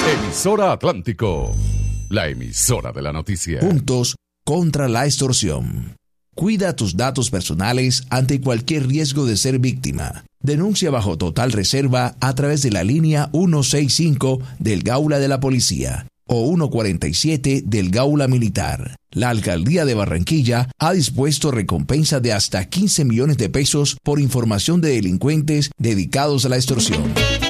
Emisora Atlántico, la emisora de la noticia. Juntos contra la extorsión. Cuida tus datos personales ante cualquier riesgo de ser víctima. Denuncia bajo total reserva a través de la línea 165 del Gaula de la Policía o 147 del Gaula Militar. La Alcaldía de Barranquilla ha dispuesto recompensa de hasta 15 millones de pesos por información de delincuentes dedicados a la extorsión.